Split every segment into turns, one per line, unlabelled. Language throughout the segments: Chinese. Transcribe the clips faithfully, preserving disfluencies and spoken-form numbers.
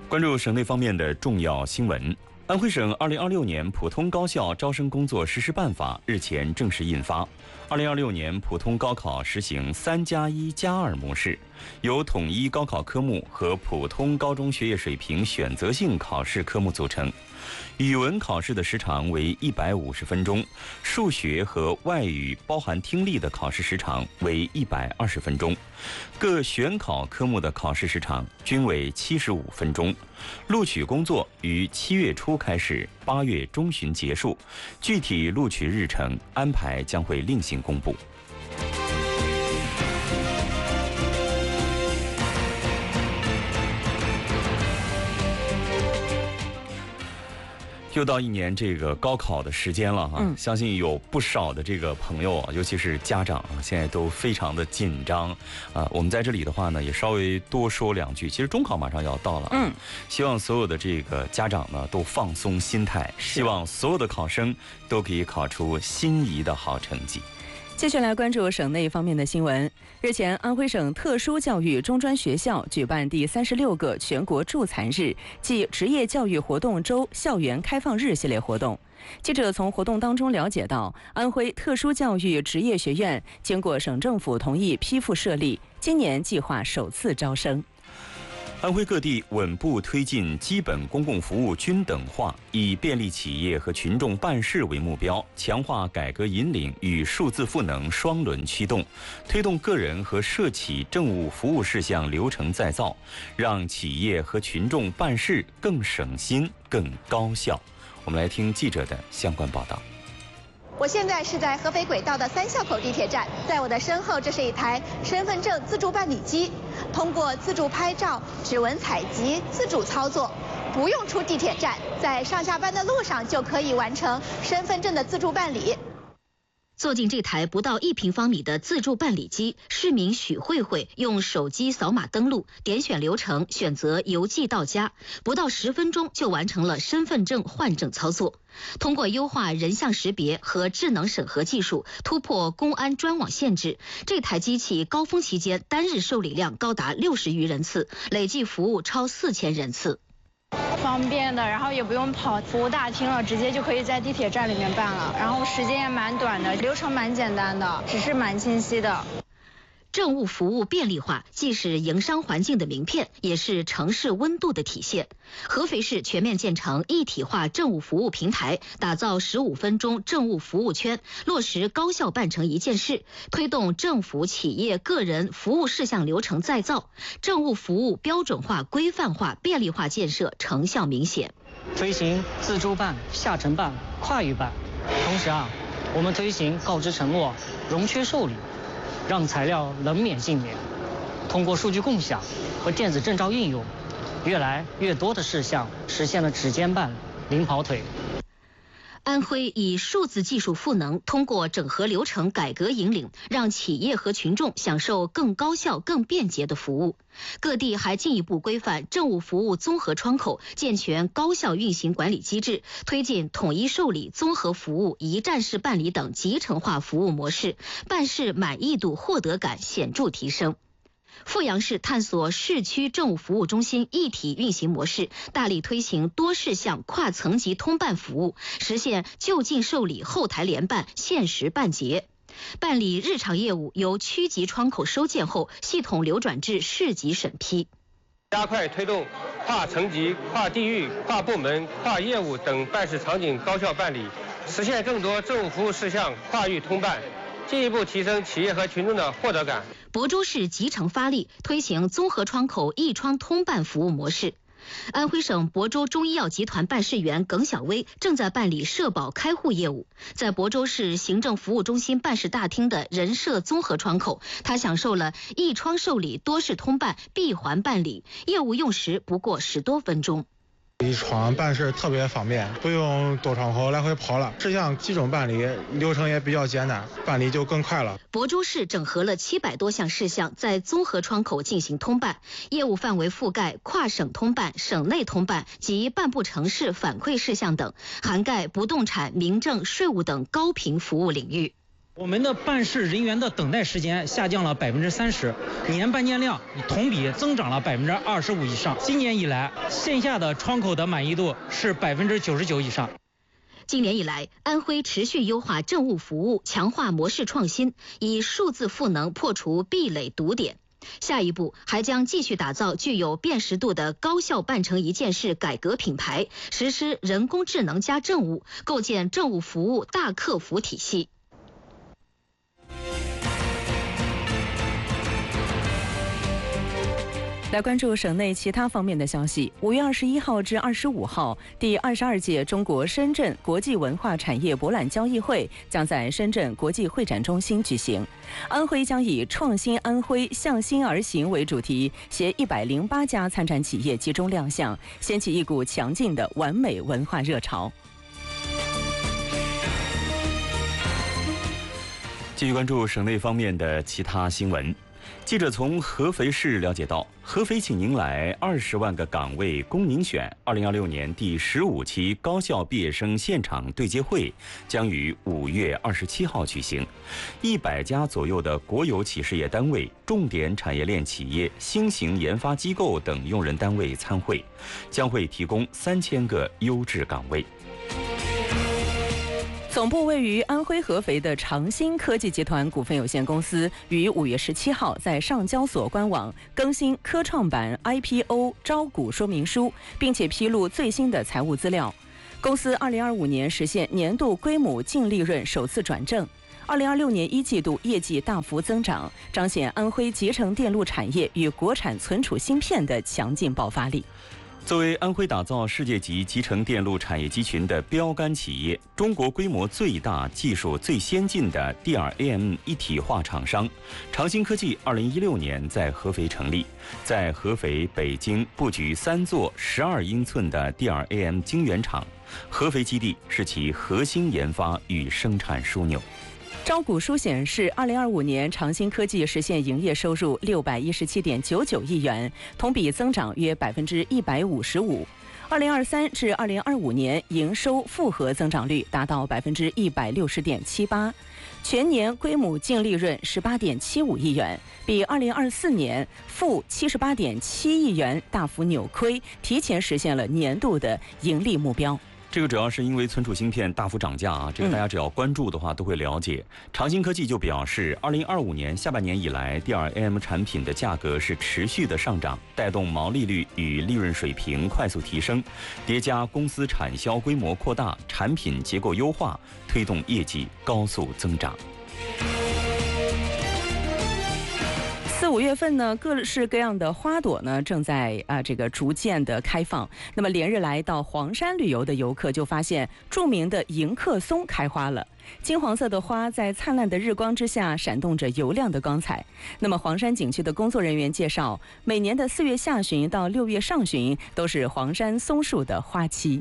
关注省内方面的重要新闻。安徽省二零二六年普通高校招生工作实施办法日前正式印发。二零二六年普通高考实行三加一加二模式，由统一高考科目和普通高中学业水平选择性考试科目组成。语文考试的时长为一百五十分钟，数学和外语包含听力的考试时长为一百二十分钟，各选考科目的考试时长均为七十五分钟。录取工作于七月初开始，八月中旬结束，具体录取日程安排将会另行公布。又到一年这个高考的时间了哈、嗯，相信有不少的这个朋友啊，尤其是家长啊，现在都非常的紧张啊。我们在这里的话呢，也稍微多说两句。其实中考马上要到了，嗯，希望所有的这个家长呢都放松心态，希望所有的考生都可以考出心仪的好成绩。
继续来关注省内方面的新闻。日前，安徽省特殊教育中专学校举办第三十六个全国助残日暨职业教育活动周校园开放日系列活动。记者从活动当中了解到，安徽特殊教育职业学院经过省政府同意批复设立，今年计划首次招生。
安徽各地稳步推进基本公共服务均等化，以便利企业和群众办事为目标，强化改革引领与数字赋能双轮驱动，推动个人和社企政务服务事项流程再造，让企业和群众办事更省心、更高效。我们来听记者的相关报道。
我现在是在合肥轨道的三校口地铁站，在我的身后，这是一台身份证自助办理机，通过自助拍照、指纹采集、自主操作，不用出地铁站，在上下班的路上就可以完成身份证的自助办理。
坐进这台不到一平方米的自助办理机，市民许慧慧用手机扫码登录，点选流程，选择邮寄到家，不到十分钟就完成了身份证换证操作。通过优化人像识别和智能审核技术，突破公安专网限制，这台机器高峰期间单日受理量高达六十余人次，累计服务超四千人次。
方便的，然后也不用跑服务大厅了，直接就可以在地铁站里面办了，然后时间也蛮短的，流程蛮简单的，只是蛮清晰的。
政务服务便利化既是营商环境的名片，也是城市温度的体现。合肥市全面建成一体化政务服务平台，打造十五分钟政务服务圈，落实高效办成一件事，推动政府、企业、个人服务事项流程再造，政务服务标准化、规范化、便利化建设成效明显。
推行自助办、下沉办、跨域办，同时啊，我们推行告知承诺、容缺受理，让材料能免尽免。通过数据共享和电子证照应用，越来越多的事项实现了指尖办、零跑腿。
安徽以数字技术赋能，通过整合流程改革引领，让企业和群众享受更高效、更便捷的服务。各地还进一步规范政务服务综合窗口，健全高效运行管理机制，推进统一受理、综合服务、一站式办理等集成化服务模式，办事满意度、获得感显著提升。阜阳市探索市区政务服务中心一体运行模式，大力推行多事项跨层级通办服务，实现就近受理、后台联办、限时办结。办理日常业务由区级窗口收件后，系统流转至市级审批。
加快推动跨层级、跨地域、跨部门、跨业务等办事场景高效办理，实现更多政务服务事项跨域通办，进一步提升企业和群众的获得感。
亳州市集成发力，推行综合窗口一窗通办服务模式。安徽省亳州中医药集团办事员耿小薇正在办理社保开户业务，在亳州市行政服务中心办事大厅的人社综合窗口，他享受了一窗受理、多事通办、闭环办理，业务用时不过十多分钟。
一窗办事特别方便，不用多窗口来回跑了，事项集中办理，流程也比较简单，办理就更快了。
亳州市整合了七百多项事项，在综合窗口进行通办，业务范围覆盖跨省通办、省内通办及办不成事反馈事项等，涵盖不动产、民政、税务等高频服务领域。
我们的办事人员的等待时间下降了百分之三十，年办件量同比增长了百分之二十五以上。今年以来，线下的窗口的满意度是百分之九十九以上。
今年以来，安徽持续优化政务服务，强化模式创新，以数字赋能破除壁垒堵点。下一步还将继续打造具有辨识度的高效办成一件事改革品牌，实施人工智能加政务，构建政务服务大客服体系。
来关注省内其他方面的消息。五月二十一号至二十五号，第二十二届中国深圳国际文化产业博览交易会将在深圳国际会展中心举行。安徽将以“创新安徽，向心而行”为主题，携一百零八家参展企业集中亮相，掀起一股强劲的完美文化热潮。
继续关注省内方面的其他新闻。记者从合肥市了解到，合肥请您来二十万个岗位供您选二零二六年第十五期高校毕业生现场对接会将于五月二十七号举行，一百家左右的国有企事业单位、重点产业链企业、新型研发机构等用人单位参会，将会提供三千个优质岗位。
总部位于安徽合肥的长兴科技集团股份有限公司于五月十七号在上交所官网更新科创板 I P O 招股说明书，并且披露最新的财务资料。公司二零二五年实现年度规模净利润首次转正，二零二六年一季度业绩大幅增长，彰显安徽集成电路产业与国产存储芯片的强劲爆发力。
作为安徽打造世界级集成电路产业集群的标杆企业，中国规模最大、技术最先进的 D R A M 一体化厂商长兴科技，二零一六年在合肥成立，在合肥、北京布局三座十二英寸的 D R A M 晶圆厂，合肥基地是其核心研发与生产枢纽。
招股书显示，二零二五年长兴科技实现营业收入六百一十七点九九亿元，同比增长约百分之一百五十五。二零二三至二零二五年营收复合增长率达到百分之一百六十点七八，全年规模净利润十八点七五亿元，比二零二四年负七十八点七亿元大幅扭亏，提前实现了年度的盈利目标。
这个主要是因为存储芯片大幅涨价啊，这个大家只要关注的话都会了解。长兴科技就表示，二零二五年下半年以来 ，D R A M 产品的价格是持续的上涨，带动毛利率与利润水平快速提升，叠加公司产销规模扩大、产品结构优化，推动业绩高速增长。
四五月份呢，各式各样的花朵呢正在啊这个逐渐的开放。那么连日来到黄山旅游的游客就发现，著名的迎客松开花了。金黄色的花在灿烂的日光之下闪动着油亮的光彩。那么黄山景区的工作人员介绍，每年的四月下旬到六月上旬都是黄山松树的花期。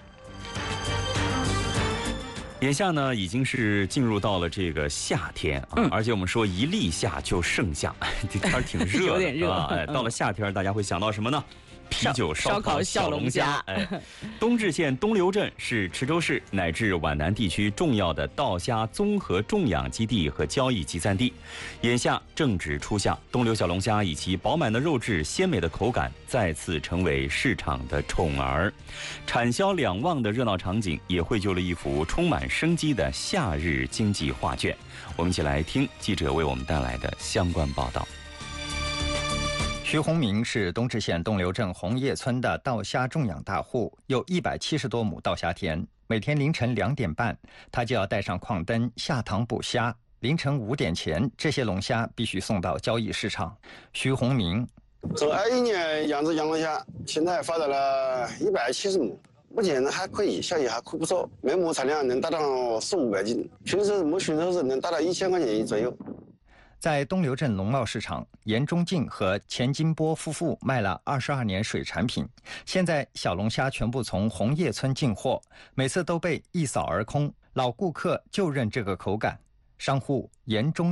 眼下呢，已经是进入到了这个夏天啊，嗯、而且我们说一立夏就盛夏，这天儿挺热的，
有点热
啊。哎，到了夏天，大家会想到什么呢？啤酒、烧烤、小龙虾。哎，东至县东流镇是池州市乃至皖南地区重要的稻虾综合种养基地和交易集散地。眼下正值初夏，东流小龙虾以其饱满的肉质、鲜美的口感，再次成为市场的宠儿。产销两旺的热闹场景，也绘就了一幅充满生机的夏日经济画卷。我们一起来听记者为我们带来的相关报道。
徐洪明是东至县东流镇红叶村的稻虾种养大户，有一百七十多亩稻虾田。每天凌晨两点半，他就要带上矿灯下塘捕虾。凌晨五点前，这些龙虾必须送到交易市场。徐洪明，
从二一年养殖养龙虾，现在发展了一百七十亩，目前还可以，效益还可不错，每亩产量能达到四五百斤，平时目前都是能达到一千块钱左右。
在东流镇农贸市场，严忠进和钱金波夫妇卖了二十二年水产品，现在小龙虾全部从红叶村进货，每次都被一扫而空，老顾客就认这个口感。商户严忠进，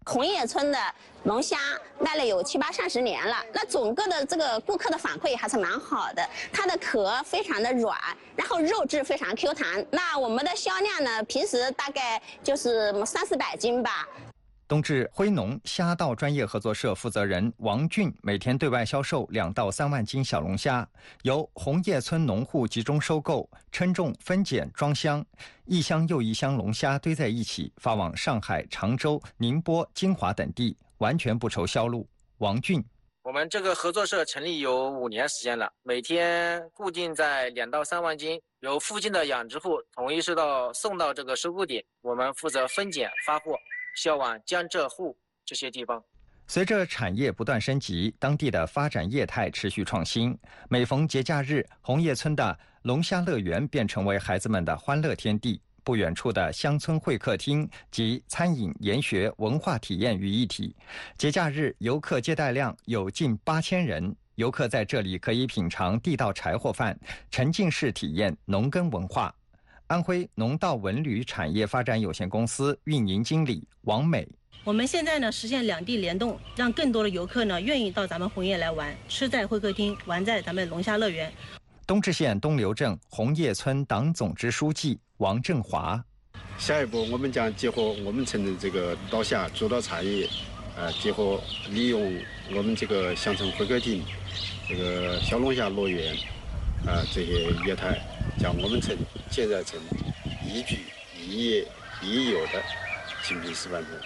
红叶村的龙虾卖了有七八上十年了，那整个的这个顾客的反馈还是蛮好的，它的壳非常的软，然后肉质非常 Q 弹。那我们的销量呢，平时大概就是三四百斤吧。
东至辉农虾稻专业合作社负责人王俊每天对外销售两到三万斤小龙虾，由红叶村农户集中收购、称重、分拣、装箱，一箱又一箱龙虾堆在一起，发往上海、常州、宁波、金华等地，完全不愁销路。王俊。
我们这个合作社成立有五年时间了，每天固定在两到三万斤，由附近的养殖户统一收到送到这个收购点，我们负责分拣发货，销往江浙沪这些地方。
随着产业不断升级，当地的发展业态持续创新。每逢节假日，红叶村的龙虾乐园便成为孩子们的欢乐天地。不远处的乡村会客厅及餐饮、研学、文化体验于一体。节假日游客接待量有近八千人，游客在这里可以品尝地道柴火饭，沉浸式体验农耕文化。安徽农稻文旅产业发展有限公司运营经理王美。
我们现在呢实现两地联动，让更多的游客呢愿意到咱们红叶来玩，吃在会客厅，玩在咱们龙虾乐园。
东至县东流镇红叶村党总支书记王振华。
下一步我们将结合我们村的这个稻虾主导产业，呃，结合利用我们这个乡村会客厅、这个小龙虾乐园，啊、呃，这些业态，将我们村建设成宜居、宜业、宜游的精品示范村。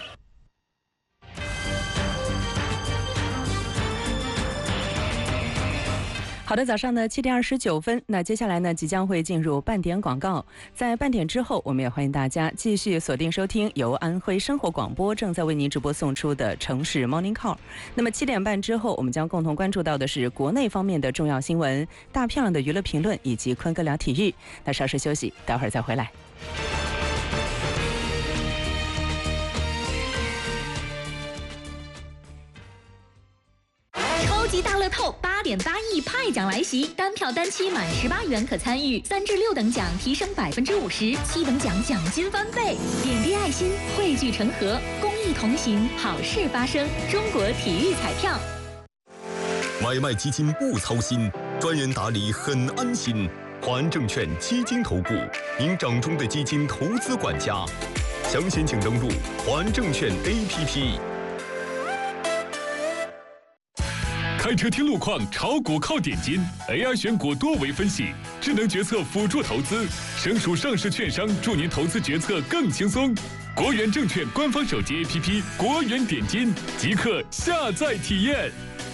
好的，早上的七点二十九分，那接下来呢，即将会进入半点广告。在半点之后，我们也欢迎大家继续锁定收听由安徽生活广播正在为您直播送出的城市 Morning Call。那么七点半之后，我们将共同关注到的是国内方面的重要新闻、大漂亮的娱乐评论以及坤哥聊体育。那稍事休息，待会儿再回来。
超级大乐透八点八亿派奖来袭，单票单期满十八元可参与，三至六等奖提升百分之五十，七等奖奖金翻倍。点滴爱心，汇聚成河，公益同行，好事发生。中国体育彩票。
买卖基金勿操心，专人打理很安心。华安证券基金投顾，您掌中的基金投资管家。详情请登录华安证券 A P P。
开车听路况，炒股靠点金 ，A I 选股多维分析，智能决策辅助投资，省属上市券商助您投资决策更轻松。国元证券官方手机 A P P 国元点金，即刻下载体验。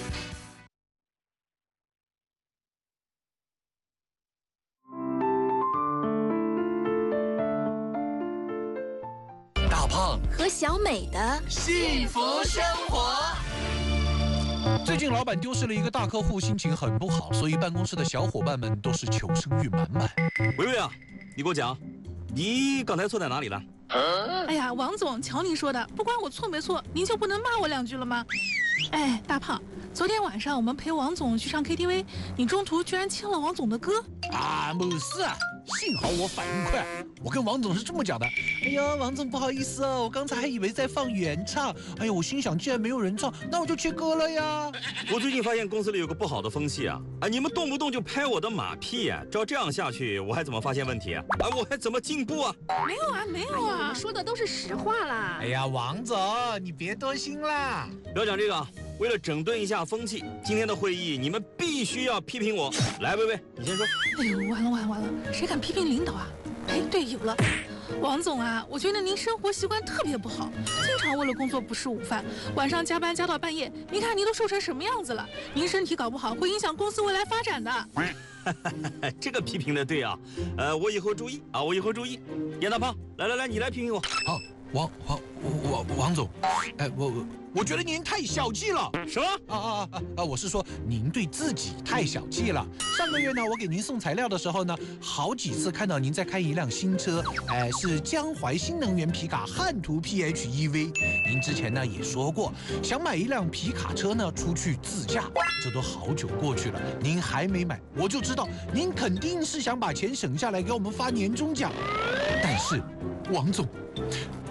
大胖
和小美的
幸福生活。最近老板丢失了一个大客户，心情很不好，所以办公室的小伙伴们都是求生欲满满。
维维啊，你给我讲，你刚才错在哪里了？
哎呀，王总，瞧您说的，不管我错没错，您就不能骂我两句了吗？哎，大胖，昨天晚上我们陪王总去唱 K T V， 你中途居然听了王总的歌
啊！没事啊，幸好我反应快。我跟王总是这么讲的：哎呀，王总不好意思哦，我刚才还以为在放原唱。哎呀，我心想，既然没有人唱，那我就切歌了呀。
我最近发现公司里有个不好的风气啊，啊，你们动不动就拍我的马屁啊！照这样下去，我还怎么发现问题啊？啊，我还怎么进步啊？
没有啊，没有啊，
哎、说的都是实话啦。
哎呀，王总，你别多心啦。
不要讲这个，为了整顿一下风气，今天的会议你们必须要批评我。来，薇薇，你先说。
哎呦，完了完了完了，谁敢批评领导啊？哎，对，有了，王总啊，我觉得您生活习惯特别不好，经常为了工作不吃午饭，晚上加班加到半夜。您看您都瘦成什么样子了？您身体搞不好会影响公司未来发展的。
这个批评的对啊，呃，我以后注意啊，我以后注意。严大胖，来来来，你来批评我。
好，王王王王总，哎，我我我觉得您太小气了。
什么？
啊啊啊啊！我是说您对自己太小气了。上个月呢，我给您送材料的时候呢，好几次看到您在开一辆新车，哎，是江淮新能源皮卡汉途 P H E V。您之前呢也说过，想买一辆皮卡车呢出去自驾，这都好久过去了，您还没买，我就知道您肯定是想把钱省下来给我们发年终奖。但是，王总。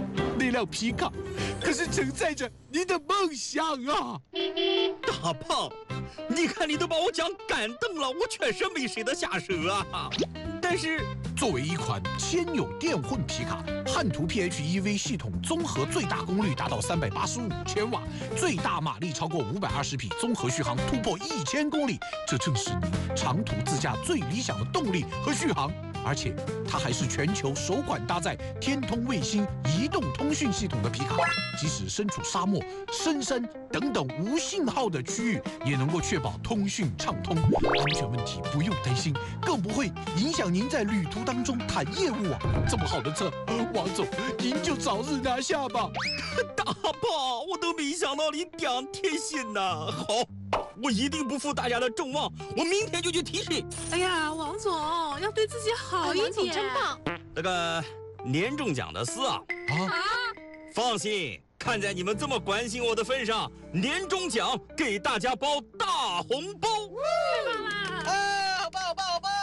那辆皮卡，可是承载着您的梦想啊！
大胖，你看你都把我讲感动了，我确实没舍得下手啊。但是，
作为一款铅油电混皮卡，汉途 P H E V 系统综合最大功率达到三百八十五千瓦，最大马力超过五百二十匹，综合续航突破一千公里，这正是您长途自驾最理想的动力和续航。而且，它还是全球首款搭载天通卫星移动通讯系统的皮卡，即使身处沙漠、深山等等无信号的区域，也能够确保通讯畅通，安全问题不用担心，更不会影响您在旅途当中谈业务啊！这么好的车，王总您就早日拿下吧。
大胖，我都没想到你这样贴心呐。好，我一定不负大家的众望，我明天就去提谁。
哎呀，王总要对自己好一点。王总真棒。
那个年终奖的事啊，啊，放心，看在你们这么关心我的份上，年终奖给大家包大红包。
太棒了！
哎，好棒好棒好棒！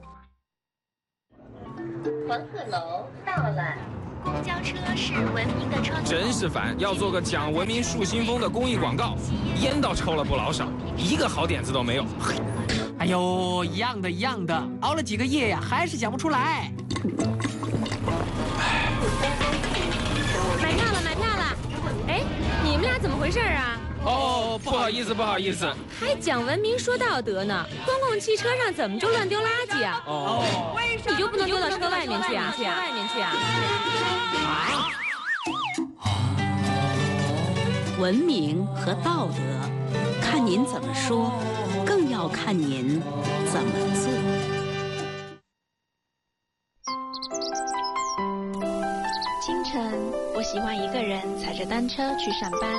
黄鹤楼到了。公交车是文明的车。
真是烦，要做个讲文明树新风的公益广告，烟倒抽了不老少，一个好点子都没有。
哎呦，一样的，一样的，熬了几个夜呀，还是讲不出来。
买票了，买票了！哎，你们俩怎么回事啊？
哦，不好意思，不好意思。
还讲文明说道德呢？公共汽车上怎么就乱丢垃圾啊？
哦，
你就不能丢到车外面去啊？车外面去啊？
啊！
文明和道德，看您怎么说，更要看您怎么做。
清晨，我喜欢一个人踩着单车去上班。